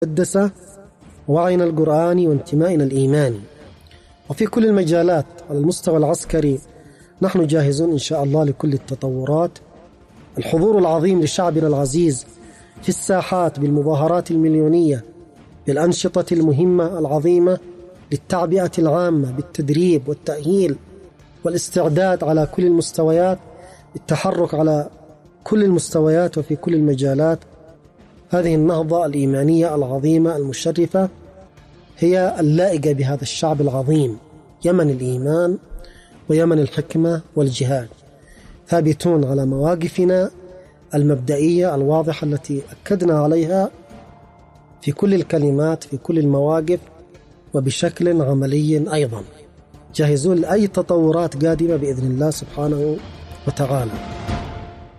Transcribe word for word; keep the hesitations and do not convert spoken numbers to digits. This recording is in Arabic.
المقدسة ووعينا القرآني وانتمائنا الإيماني. وفي كل المجالات على المستوى العسكري نحن جاهزون إن شاء الله لكل التطورات. الحضور العظيم لشعبنا العزيز في الساحات بالمظاهرات المليونية، بالأنشطة المهمة العظيمة للتعبئة العامة، بالتدريب والتأهيل والاستعداد على كل المستويات، بالتحرك على كل المستويات وفي كل المجالات. هذه النهضة الإيمانية العظيمة المشرفة هي اللائقة بهذا الشعب العظيم، يمن الإيمان ويمن الحكمة والجهاد، ثابتون على مواقفنا المبدئية الواضحة التي أكدنا عليها في كل الكلمات في كل المواقف وبشكل عملي أيضا، جاهزون لأي تطورات قادمة بإذن الله سبحانه وتعالى.